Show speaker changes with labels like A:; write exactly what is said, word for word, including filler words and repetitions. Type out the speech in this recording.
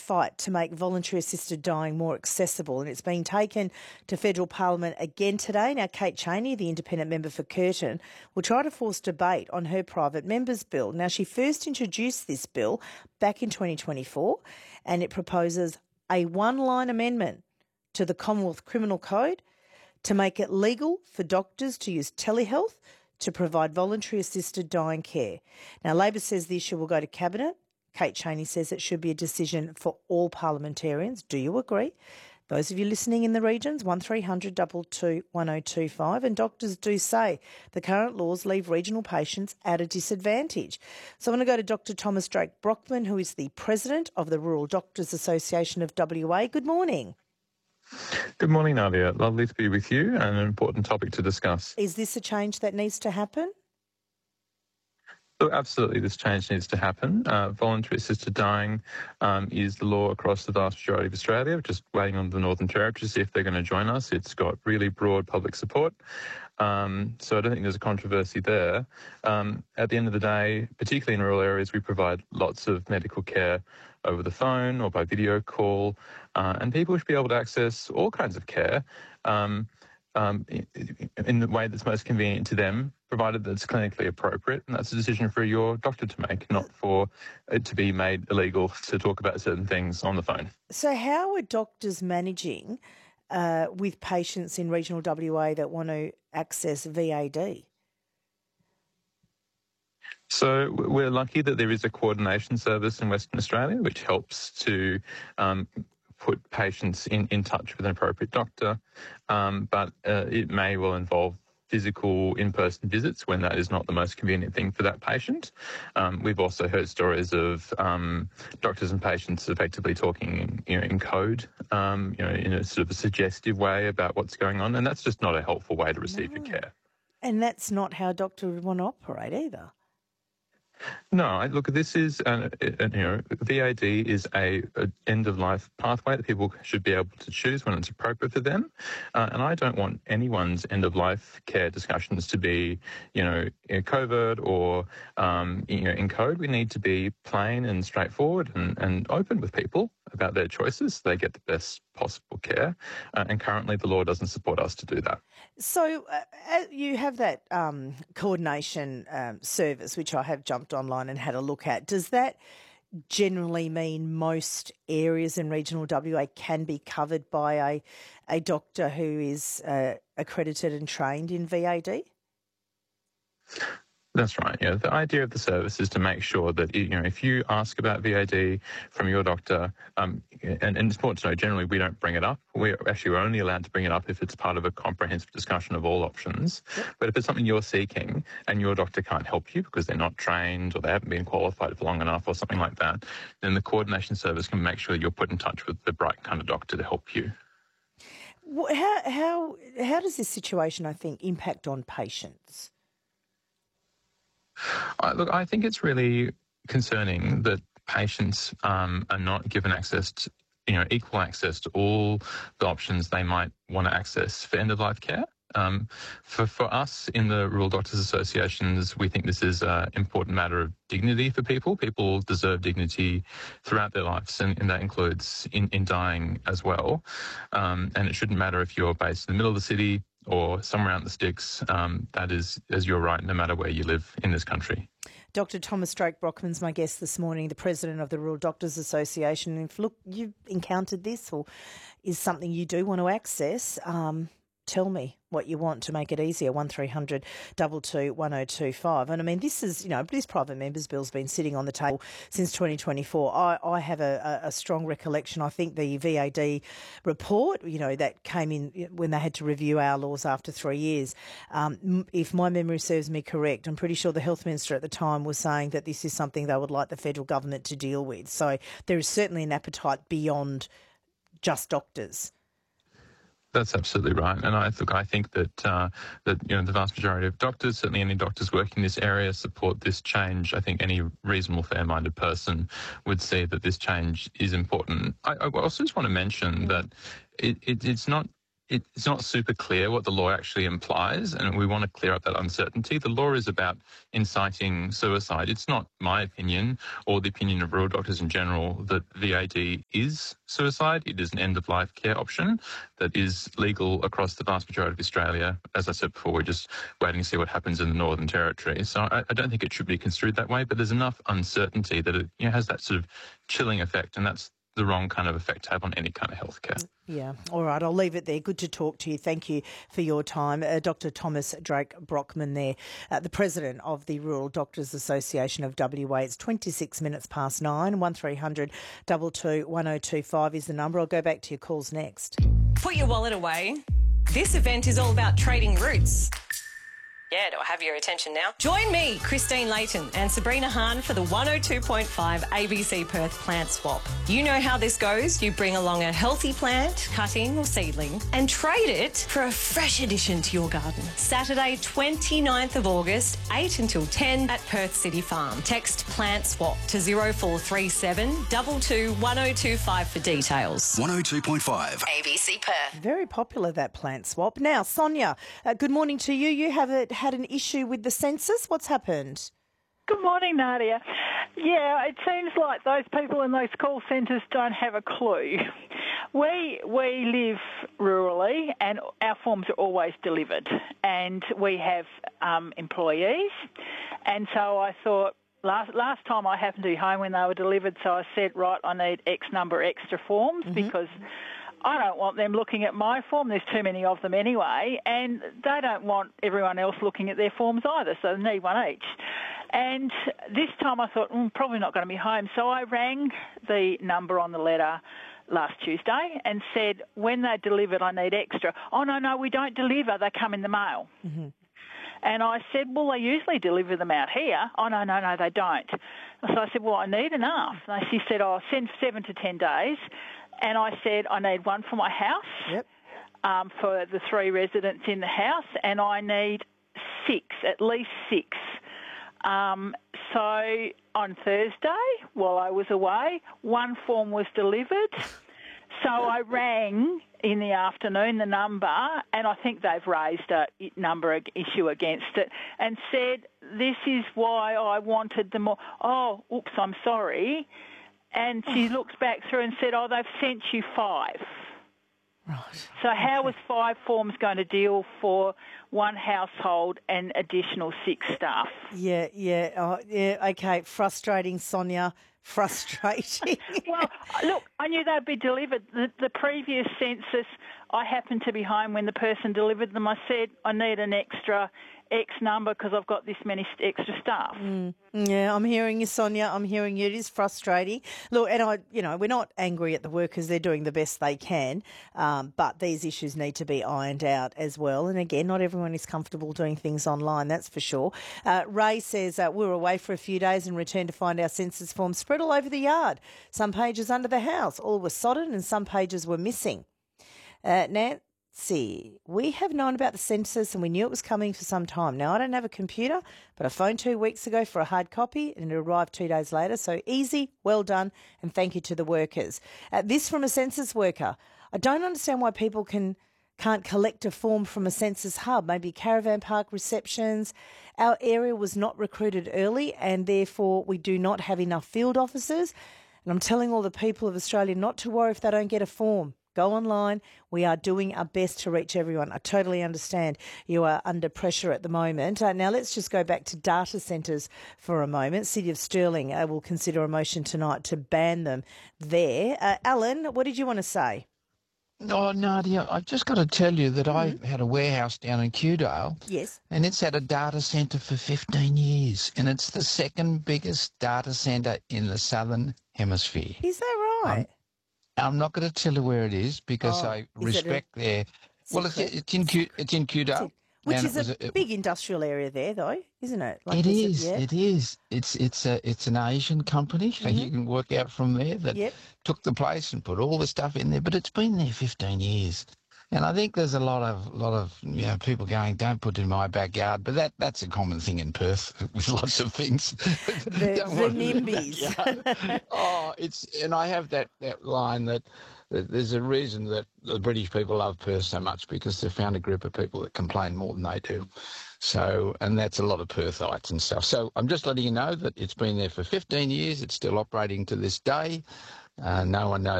A: fight to make voluntary assisted dying more accessible, and it's being taken to federal parliament again today. Now, Kate Chaney, the independent member for Curtin, will try to force debate on her private member's bill. Now, she first introduced this bill back in twenty twenty-four, and it proposes a one-line amendment to the Commonwealth Criminal Code to make it legal for doctors to use telehealth to provide voluntary assisted dying care. Now, Labor says the issue will go to Cabinet. Kate Chaney says it should be a decision for all parliamentarians. Do you agree? Those of you listening in the regions, one three hundred two two one oh two five. And doctors do say the current laws leave regional patients at a disadvantage. So I'm going to go to Doctor Thomas Drake Brockman, who is the president of the Rural Doctors Association of W A. Good morning.
B: Good morning, Nadia. Lovely to be with you and an important topic to discuss.
A: Is this a change that needs to happen?
B: Look, absolutely, this change needs to happen. Uh, voluntary assisted dying um, is the law across the vast majority of Australia. We're just waiting on the Northern Territory to see if they're going to join us. It's got really broad public support. Um, so I don't think there's a controversy there. Um, at the end of the day, particularly in rural areas, we provide lots of medical care over the phone or by video call, uh, and people should be able to access all kinds of care um, um, in, in the way that's most convenient to them, provided that it's clinically appropriate, and that's a decision for your doctor to make, not for it to be made illegal to talk about certain things on the phone.
A: So how are doctors managing uh, with patients in regional W A that want to access V A D?
B: So we're lucky that there is a coordination service in Western Australia which helps to um, put patients in, in touch with an appropriate doctor, um, but uh, it may well involve physical in-person visits when that is not the most convenient thing for that patient. Um, we've also heard stories of um, doctors and patients effectively talking in, you know, in code, um, you know, in a sort of a suggestive way about what's going on, and that's just not a helpful way to receive
A: No.
B: your care.
A: And that's not how a doctor would want to operate either.
B: No, I- look, this is, uh, uh, you know, V A D is a, a end-of-life pathway that people should be able to choose when it's appropriate for them. Uh, and I don't want anyone's end-of-life care discussions to be, you know, covert or, um, you know, in code. We need to be plain and straightforward and, and open with people about their choices so they get the best possible care. Uh, and currently the law doesn't support us to do that.
A: So uh, uh, you have that um, coordination um, service, which I have jumped online and had a look at. Does that generally mean most areas in regional W A can be covered by a, a doctor who is uh, accredited and trained in V A D?
B: That's right. Yeah, the idea of the service is to make sure that, you know, if you ask about V A D from your doctor, um, and, and it's important to know, generally we don't bring it up. We're actually we're only allowed to bring it up if it's part of a comprehensive discussion of all options. Yep. But if it's something you're seeking and your doctor can't help you because they're not trained or they haven't been qualified for long enough or something like that, then the coordination service can make sure that you're put in touch with the right kind of doctor to help you.
A: How how how does this situation, I think, impact on patients?
B: Uh, look, I think it's really concerning that patients um, are not given access to, you know, equal access to all the options they might want to access for end-of-life care. Um, for, for us in the Rural Doctors Associations, we think this is an important matter of dignity for people. People deserve dignity throughout their lives, and, and that includes in, in dying as well. Um, and it shouldn't matter if you're based in the middle of the city or somewhere out in the sticks. Um, that is, is your right, no matter where you live in this country.
A: Doctor Thomas Drake Brockman's my guest this morning, the president of the Rural Doctors Association. If, look, you've encountered this or is something you do want to access, um, tell me what you want to make it easier. one three hundred two two one oh two five. And I mean, this is, you know, this private members bill's been sitting on the table since twenty twenty-four. I, I have a, a strong recollection. I think the V A D report, you know, that came in when they had to review our laws after three years. Um, if my memory serves me correct, I'm pretty sure the health minister at the time was saying that this is something they would like the federal government to deal with. So there is certainly an appetite beyond just doctors.
B: That's absolutely right, and I think I think that uh, that you know the vast majority of doctors, certainly any doctors working in this area, support this change. I think any reasonable, fair-minded person would see that this change is important. I, I also just want to mention that it, it, it's not it's not super clear what the law actually implies, and we want to clear up that uncertainty. The law is about inciting suicide. It's not my opinion or the opinion of rural doctors in general that V A D is suicide. It is an end-of-life care option that is legal across the vast majority of Australia. As I said before, we're just waiting to see what happens in the Northern Territory. So I, I don't think it should be construed that way, but there's enough uncertainty that it, you know, has that sort of chilling effect, and that's the wrong kind of effect to have on any kind of healthcare.
A: Yeah. All right. I'll leave it there. Good to talk to you. Thank you for your time. Uh, Doctor Thomas Drake Brockman there, uh, the president of the Rural Doctors Association of W A. It's twenty-six minutes past nine. one three hundred two two one oh two five is the number. I'll go back to your calls next.
C: Put your wallet away. This event is all about trading routes. Yeah, do I have your attention now? Join me, Christine Layton, and Sabrina Hahn for the one oh two point five A B C Perth Plant Swap. You know how this goes. You bring along a healthy plant, cutting or seedling, and trade it for a fresh addition to your garden. Saturday, twenty-ninth of August, eight until ten at Perth City Farm. Text Plant Swap to zero four three seven two two one oh two five for details.
D: one oh two point five
C: A B C Perth.
A: Very popular, that plant swap. Now, Sonia, uh, good morning to you. You have a, had an issue with the census. What's happened?
E: Good morning, Nadia. Yeah, it seems like those people in those call centres don't have a clue. We we live rurally and our forms are always delivered, and we have um, employees, and so I thought, Last last time I happened to be home when they were delivered, so I said, right, I need X number extra forms mm-hmm. because I don't want them looking at my form. There's too many of them anyway, and they don't want everyone else looking at their forms either, so they need one each. And this time I thought, mm, probably not going to be home, so I rang the number on the letter last Tuesday and said, when they're delivered, I need extra. Oh, no, no, we don't deliver. They come in the mail. Mm-hmm. And I said, well, they usually deliver them out here. Oh, no, no, no, they don't. So I said, well, I need enough. And she said, oh, send seven to ten days. And I said, I need one for my house,
A: yep.
E: um, for the three residents in the house, and I need six, at least six. Um, so on Thursday, while I was away, one form was delivered. So I rang in the afternoon the number, and I think they've raised a number issue against it, and said, this is why I wanted them all. Oh, oops, I'm sorry. And she looked back through and said, oh, they've sent you five.
A: Right.
E: So how
A: okay.
E: was five forms going to deal for one household and additional six staff?
A: Yeah, yeah, oh, yeah. Okay, frustrating, Sonia. Frustrating.
E: Well, look, I knew they'd be delivered. The, the previous census, I happened to be home when the person delivered them. I said, I need an extra X number because I've got this many extra staff.
A: Mm, yeah, I'm hearing you, Sonia. I'm hearing you. It is frustrating. Look, and I, you know, we're not angry at the workers. They're doing the best they can, um, but these issues need to be ironed out as well. And again, not everyone is comfortable doing things online, that's for sure. Uh, Ray says, uh, we were away for a few days and returned to find our census forms spread all over the yard. Some pages under the house, all were sodded and some pages were missing. Uh, Nancy, we have known about the census and we knew it was coming for some time. Now, I don't have a computer, but I phoned two weeks ago for a hard copy and it arrived two days later. So easy, well done, and thank you to the workers. Uh, this from a census worker. I don't understand why people can, can't collect a form from a census hub, maybe caravan park receptions. Our area was not recruited early and therefore we do not have enough field officers. And I'm telling all the people of Australia not to worry if they don't get a form. Go online. We are doing our best to reach everyone. I totally understand you are under pressure at the moment. Uh, now, let's just go back to data centres for a moment. City of Stirling uh, will consider a motion tonight to ban them there. Uh, Alan, what did you want to say?
F: Oh, Nadia, I've just got to tell you that mm-hmm. I had a warehouse down in Kewdale.
A: Yes.
F: And it's had a data centre for fifteen years. And it's the second biggest data centre in the Southern Hemisphere.
A: Is that right?
F: Um, I'm not going to tell you where it is because
A: oh,
F: I respect their... Well, it's, it's in Kew, it's in Kewdale.
A: Which is a it, big industrial area there, though, isn't it?
F: Like it is. It, yeah? It is. It's it's a it's an Asian company. Mm-hmm. You can work out from there that
A: yep.
F: took the place and put all the stuff in there. But it's been there fifteen years, and I think there's a lot of lot of you know people going, don't put it in my backyard. But that that's a common thing in Perth with lots of things.
A: The, the NIMBYs.
F: Oh, it's and I have that that line that. there's a reason that the British people love Perth so much, because they've found a group of people that complain more than they do. So, and that's a lot of Perthites and stuff. So I'm just letting you know that it's been there for fifteen years. It's still operating to this day. Uh, no one knows